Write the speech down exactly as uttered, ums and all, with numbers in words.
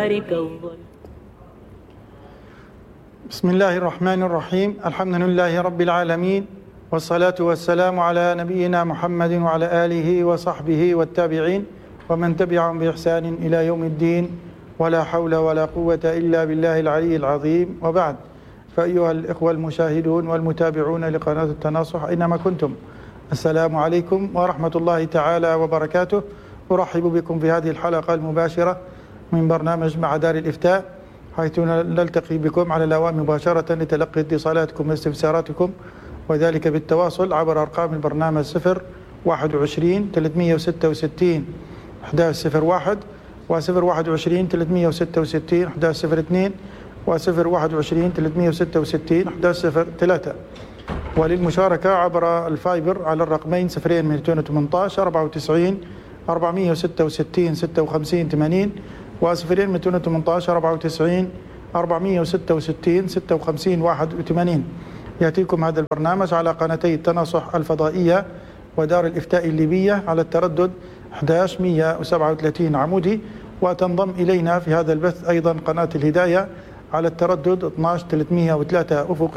بارك الظل. بسم الله الرحمن الرحيم. الحمد لله رب العالمين، والصلاة والسلام على نبينا محمد وعلى آله وصحبه والتابعين ومن تبعهم بإحسان إلى يوم الدين، ولا حول ولا قوة إلا بالله العلي العظيم. وبعد، فأيها الإخوة المشاهدون والمتابعون لقناة التناصح أينما كنتم، السلام عليكم ورحمة الله تعالى وبركاته. أرحب بكم في هذه الحلقة المباشرة من برنامج مع دار الإفتاء، حيث نلتقي بكم على الهواء مباشرة لتلقي اتصالاتكم واستفساراتكم، وذلك بالتواصل عبر أرقام البرنامج صفر واحد وعشرين ثلاثمئة وستة وستين أحد عشر صفر واحد وصفر واحد وعشرين ثلاثمئة وستة وستين أحد عشر صفر اثنين وصفر واحد وعشرين ثلاثمئة وستة وستين أحد عشر صفر ثلاثة، وللمشاركة عبر الفايبر على الرقمين صفرين مئتين وثمانية عشر أربعة وتسعين أربعمئة وستة وستين ستة وخمسين ثمانين وصفرين مئتين وثمانية عشر أربعة وتسعين أربعمئة وستة وستين ستة وخمسين واحد وثمانين. يأتيكم هذا البرنامج على قناتي التناصح الفضائية ودار الإفتاء الليبية على التردد أحد عشر مئة وسبعة وثلاثين عمودي، وتنضم إلينا في هذا البث أيضا قناة الهداية على التردد اثني عشر ثلاثمئة وثلاثة أفقي.